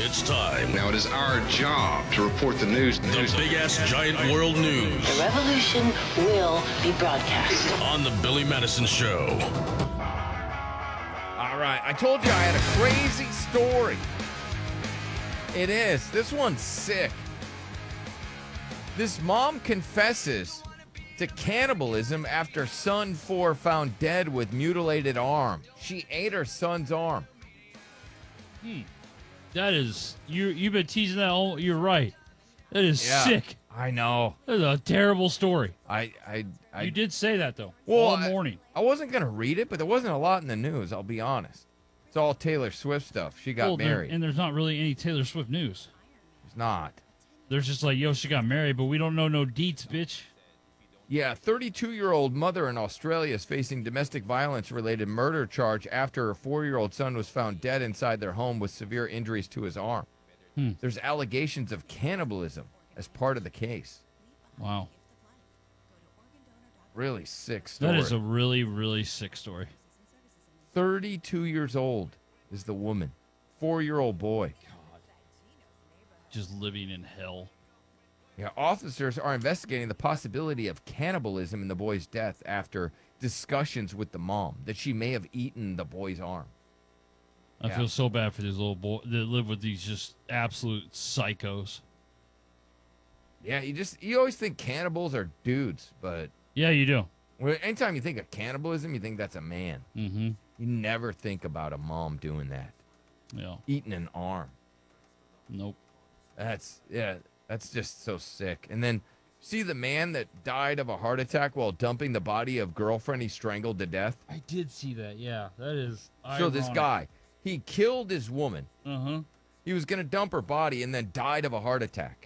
It's time. Now it is our job to report the news. The big-ass giant world news. The revolution will be broadcast. On the Billy Madison Show. All right, I told you I had a crazy story. It is. This one's sick. This mom confesses to cannibalism after son 4 found dead with mutilated arm. She ate her son's arm. That is, you've been teasing that all, you're right. That is sick. I know. That is a terrible story. You did say that, though, well, all morning. I wasn't going to read it, but there wasn't a lot in the news, I'll be honest. It's all Taylor Swift stuff. She got married. And there's not really any Taylor Swift news. It's not. There's just like, yo, she got married, but we don't know no deets, bitch. Yeah, 32-year-old mother in Australia is facing domestic violence-related murder charge after her 4-year-old son was found dead inside their home with severe injuries to his arm. There's allegations of cannibalism as part of the case. Wow. Really sick story. That is a really, really sick story. 32 years old is the woman. 4-year-old boy. Just living in hell. Yeah, officers are investigating the possibility of cannibalism in the boy's death after discussions with the mom that she may have eaten the boy's arm. I feel so bad for these little boys that live with these just absolute psychos. Yeah, you always think cannibals are dudes, but Yeah, you do. anytime you think of cannibalism, you think that's a man. Mm-hmm. You never think about a mom doing that, Yeah. eating an arm. Nope. That's just so sick. And then see the man that died of a heart attack while dumping the body of girlfriend he strangled to death? I did see that. Yeah, that is. So this guy, he killed his woman. Uh-huh. He was going to dump her body and then died of a heart attack.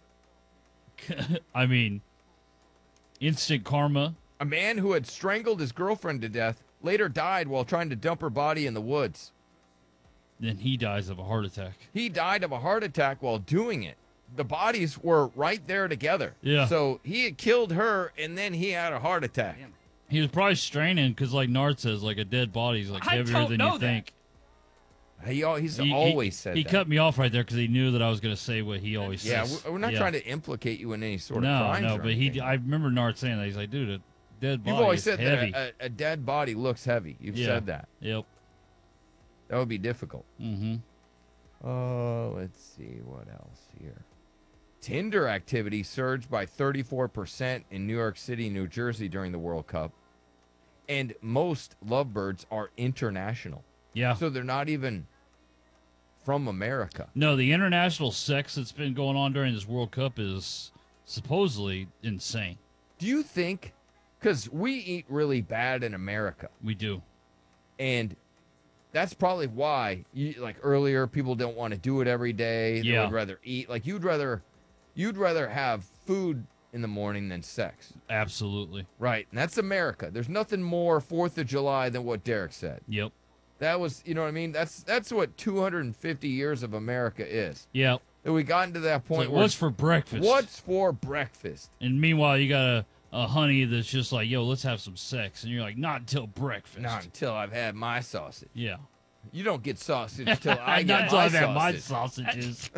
I mean, instant karma. A man who had strangled his girlfriend to death later died while trying to dump her body in the woods. Then he dies of a heart attack. He died of a heart attack while doing it. The bodies were right there together. Yeah. So he had killed her, and then he had a heart attack. He was probably straining because, like Nard says, like a dead body's like heavier than you think. He's always said he that. cut me off right there because he knew that I was going to say what he always Yeah, says. we're not trying to implicate you in any sort of No, crimes. no, or but anything. I remember Nard saying that. He's like, dude, a dead body You've always is said heavy. that a dead body looks heavy. You've said that. Yep. That would be difficult. Mm-hmm. Let's see what else here. Tinder activity surged by 34% in New York City, New Jersey during the World Cup. And most lovebirds are international. Yeah. So they're not even from America. No, the international sex that's been going on during this World Cup is supposedly insane. Do you think, because we eat really bad in America, We do. and that's probably why, like earlier, people don't want to do it every day. They Yeah. would rather eat. Like you'd rather have food in the morning than sex. Absolutely. Right. And that's America. There's nothing more 4th of July than what Derek said. Yep. That was, you know what I mean? That's what 250 years of America is. Yep. That we got into that point Like, where what's for breakfast? what's for breakfast? And meanwhile, you got a honey that's just like, yo, let's have some sex. And you're like, not until breakfast. Not until I've had my sausage. Yeah. You don't get sausage until I Not get until my I've had my sausage. sausages.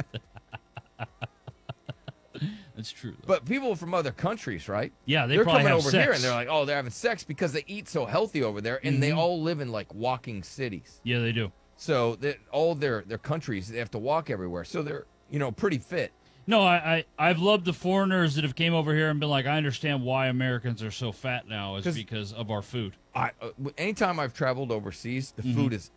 That's true, though. But people from other countries, right? Yeah, They're probably coming have over sex. here and they're like, oh, they're having sex because they eat so healthy over there, and they all live in like walking cities. Yeah, they do. So that all their countries, they have to walk everywhere. So they're pretty fit. No, I've loved the foreigners that have came over here and been like, I understand why Americans are so fat now is because of our food. Anytime I've traveled overseas, the food is